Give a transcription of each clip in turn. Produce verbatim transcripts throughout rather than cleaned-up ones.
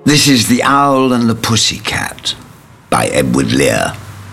This is The Owl and the Pussycat by Edward Lear.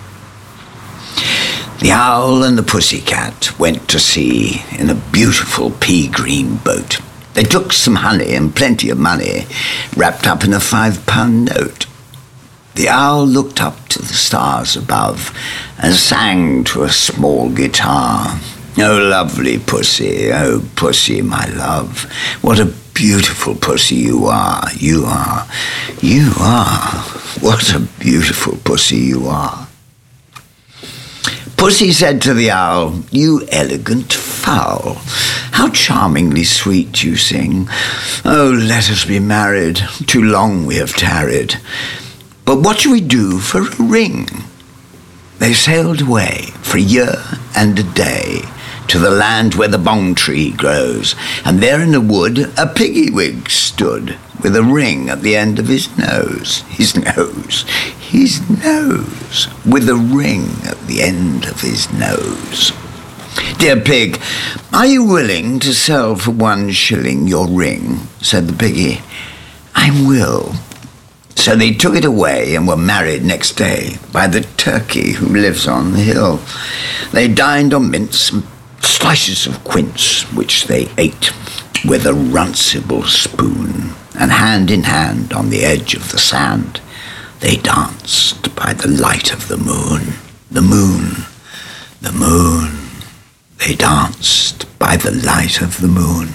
The owl and the pussycat went to sea in a beautiful pea-green boat. They took some honey and plenty of money wrapped up in a five-pound note. The owl looked up to the stars above and sang to a small guitar. Oh, lovely pussy, oh, pussy, my love, what a beautiful pussy you are, you are, you are, what a beautiful pussy you are. Pussy said to the owl, you elegant fowl, how charmingly sweet you sing. Oh, let us be married, too long we have tarried. But what shall we do for a ring? They sailed away for a year and a day to the land where the bong tree grows, and there in the wood a piggy-wig stood with a ring at the end of his nose. His nose, his nose, with a ring at the end of his nose. Dear pig, are you willing to sell for one shilling your ring? Said the piggy. I will. So they took it away and were married next day by the turkey who lives on the hill. They dined on mince and slices of quince, which they ate with a runcible spoon, and hand in hand on the edge of the sand they danced by the light of the moon. The moon, the moon, they danced by the light of the moon.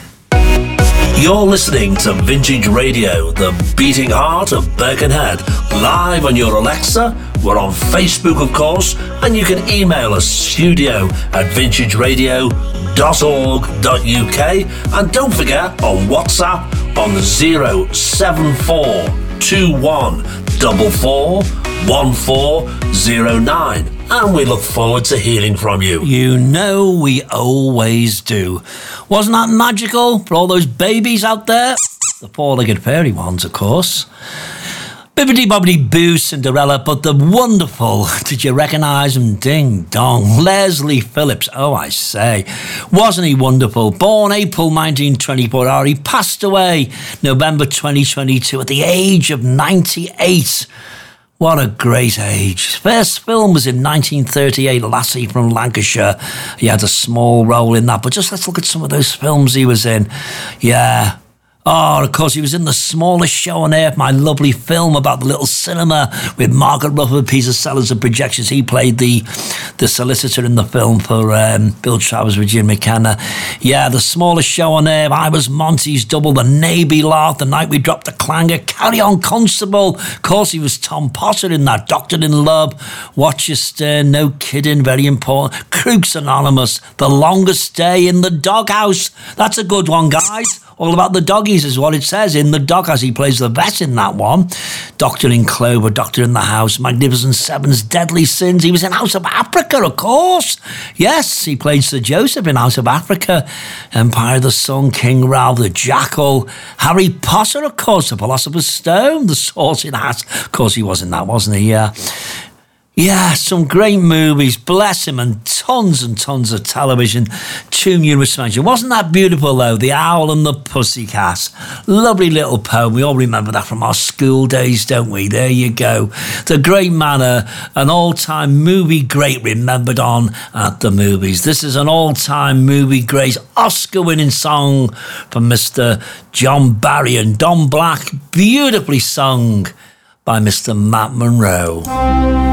You're listening to Vintage Radio, the beating heart of Birkenhead, live on your Alexa. We're on Facebook, of course, and you can email us, studio at vintage radio dot org dot U K. And don't forget, on WhatsApp, on zero seven four two one four four one four zero nine. And we look forward to hearing from you. You know we always do. Wasn't that magical for all those babies out there? The four-legged fairy ones, of course. Bibbidi-bobbidi-boo, Cinderella, but the wonderful, did you recognise him? Ding dong, Leslie Phillips. Oh, I say, wasn't he wonderful? Born April nineteen twenty-four, or he passed away November twenty twenty-two at the age of ninety-eight. What a great age. His first film was in nineteen thirty-eight, Lassie from Lancashire. He had a small role in that, but just let's look at some of those films he was in. Yeah. Oh, of course, he was in The Smallest Show on Earth, my lovely film about the little cinema with Margaret Rutherford, Peter Sellers and Projections. He played the the solicitor in the film for um, Bill Travers with Jim McKenna. Yeah, The Smallest Show on Earth, I Was Monty's Double, The Navy Lark, The Night We Dropped the Clanger, Carry On Constable. Of course, he was Tom Potter in that, Doctor in Love, Watch Your Stern, No Kidding, very important. Crooks Anonymous, The Longest Day in the Doghouse. That's a good one, guys. All about the doggies is what it says in the doghouse. He plays the vet in that one. Doctor in Clover, Doctor in the House, Magnificent Sevens, Deadly Sins. He was in House of Africa, of course. Yes, he played Sir Joseph in House of Africa. Empire of the Sun, King Ralph, the Jackal. Harry Potter, of course, the Philosopher's Stone, the Sorting Hat. Of course, he was in that, wasn't he? Yeah. Yeah, some great movies, bless him, and tons and tons of television. Too numerous to mention. Wasn't that beautiful, though? The Owl and the Pussycat. Lovely little poem. We all remember that from our school days, don't we? There you go. The great manner, an all-time movie great remembered on at the movies. This is an all-time movie great, Oscar-winning song from Mister John Barry and Don Black, beautifully sung by Mister Matt Monro.